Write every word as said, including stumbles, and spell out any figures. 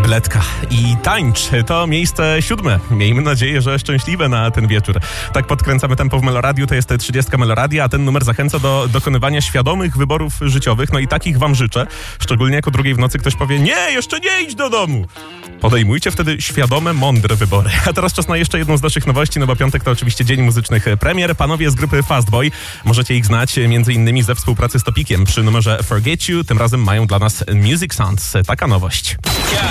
tabletka i tańcz. To miejsce siódme. Miejmy nadzieję, że szczęśliwe na ten wieczór. Tak podkręcamy tempo w Meloradiu, to jest trzydziestka Meloradia, a ten numer zachęca do dokonywania świadomych wyborów życiowych. No i takich wam życzę. Szczególnie jak o drugiej w nocy ktoś powie: nie, jeszcze nie idź do domu. Podejmujcie wtedy świadome, mądre wybory. A teraz czas na jeszcze jedną z naszych nowości, no bo piątek to oczywiście dzień muzycznych premier. Panowie z grupy Fastboy, możecie ich znać między innymi ze współpracy z Topikiem przy numerze Forget You. Tym razem mają dla nas Music Sounds. Taka nowość.